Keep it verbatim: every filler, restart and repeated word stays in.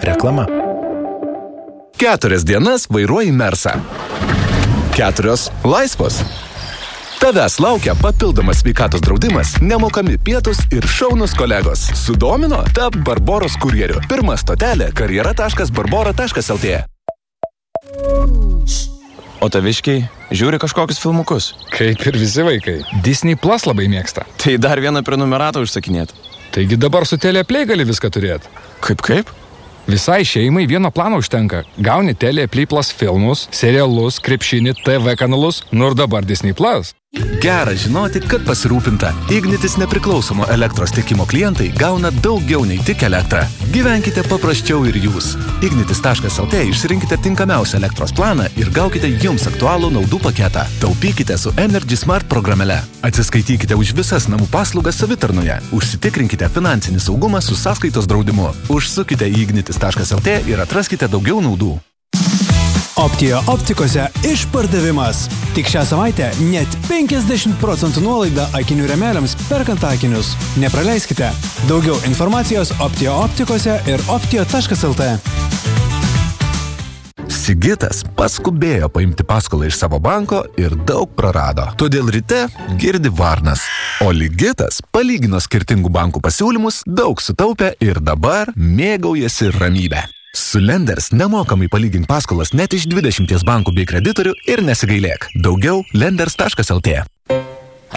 Reklama. Keturias dienas vairuoji Mersą. Keturios laisvos. Tavęs laukia papildomas sveikatos draudimas, nemokami pietus ir šaunus kolegos. Sudomino? Tap Barboros kurjeriu. Pirma stotelė karjera taškas barbora taškas lt. O taviškiai žiūri kažkokius filmukus? Kaip ir visi vaikai. Disney Plus labai mėgsta. Tai dar vieną prenumeratą užsakinėt. Taigi dabar su Teleplay gali viską turėti. Kaip kaip? Visai šeimai vieno plano užtenka. Gauni Teleplay Plus filmus, serialus, krepšinį, T V kanalus, nu ir dabar Disney Plus. Gera žinoti, kad pasirūpinta. Ignitis nepriklausomo elektros tiekimo klientai gauna daugiau nei tik elektrą. Gyvenkite paprasčiau ir jūs. ignitis taškas lt išsirinkite tinkamiausią elektros planą ir gaukite jums aktualų naudų paketą. Taupykite su Energy Smart programėle. Atsiskaitykite už visas namų paslaugas savitarnoje. Užsitikrinkite finansinį saugumą su sąskaitos draudimu. Užsukite į ignitis taškas lt ir atraskite daugiau naudų. Optija optikose išpardavimas. Tik šią savaitę net penkiasdešimt procentų nuolaida akinių rėmeliams perkant akinius. Nepraleiskite. Daugiau informacijos Optija optikose ir optija taškas lt. Sigitas paskubėjo paimti paskolą iš savo banko ir daug prarado. Todėl ryte girdi varnas. O Ligitas palygino skirtingų bankų pasiūlymus, daug sutaupė ir dabar mėgaujasi ramybę. Su Lenders nemokamai palygink paskolas net iš dvidešimties bankų bei kreditorių ir nesigailėk. Daugiau lenders taškas lt.